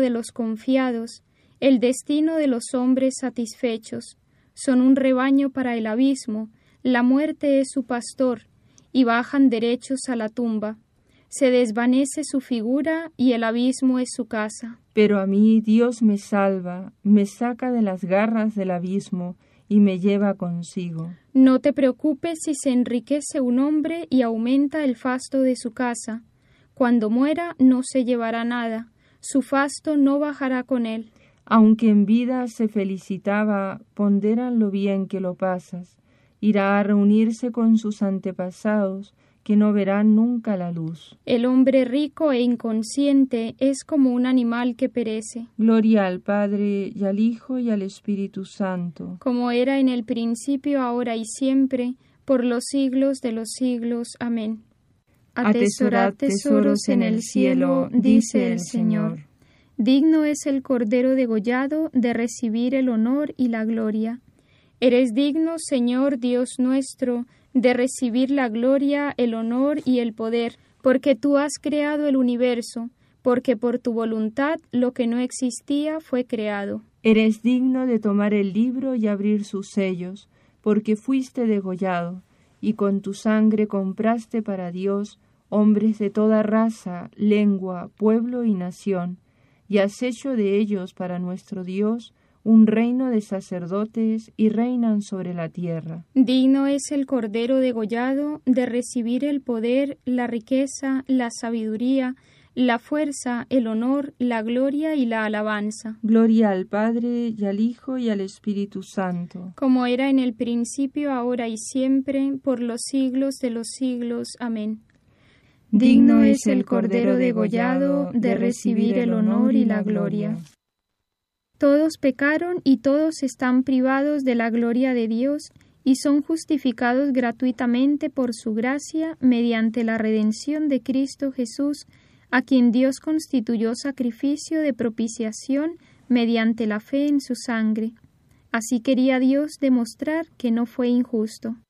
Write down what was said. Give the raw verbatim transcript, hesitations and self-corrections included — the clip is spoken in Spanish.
de los confiados, el destino de los hombres satisfechos. Son un rebaño para el abismo, la muerte es su pastor, y bajan derechos a la tumba. Se desvanece su figura y el abismo es su casa. Pero a mí Dios me salva, me saca de las garras del abismo y me lleva consigo. No te preocupes si se enriquece un hombre y aumenta el fasto de su casa. Cuando muera no se llevará nada, su fasto no bajará con él. Aunque en vida se felicitaba, ponderan lo bien que lo pasas. Irá a reunirse con sus antepasados, que no verán nunca la luz. El hombre rico e inconsciente es como un animal que perece. Gloria al Padre, y al Hijo, y al Espíritu Santo. Como era en el principio, ahora y siempre, por los siglos de los siglos. Amén. Atesorad tesoros en el cielo, dice el Señor. Digno es el Cordero degollado de recibir el honor y la gloria. Eres digno, Señor Dios nuestro, de recibir la gloria, el honor y el poder, porque tú has creado el universo, porque por tu voluntad lo que no existía fue creado. Eres digno de tomar el libro y abrir sus sellos, porque fuiste degollado, y con tu sangre compraste para Dios hombres de toda raza, lengua, pueblo y nación, y has hecho de ellos para nuestro Dios un reino de sacerdotes y reinan sobre la tierra. Digno es el Cordero degollado de recibir el poder, la riqueza, la sabiduría, la fuerza, el honor, la gloria y la alabanza. Gloria al Padre, y al Hijo, y al Espíritu Santo. Como era en el principio, ahora y siempre, por los siglos de los siglos. Amén. Digno es el Cordero degollado de recibir el honor y la gloria. Todos pecaron y todos están privados de la gloria de Dios y son justificados gratuitamente por su gracia mediante la redención de Cristo Jesús, a quien Dios constituyó sacrificio de propiciación mediante la fe en su sangre. Así quería Dios demostrar que no fue injusto.